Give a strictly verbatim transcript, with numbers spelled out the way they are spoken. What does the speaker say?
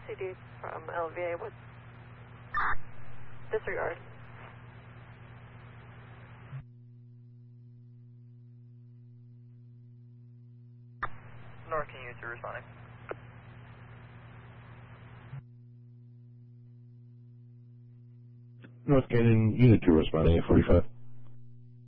C D from L V A. What? Disregard. North, can you use your responding? North Canyon, Unit two responding, eight forty-five.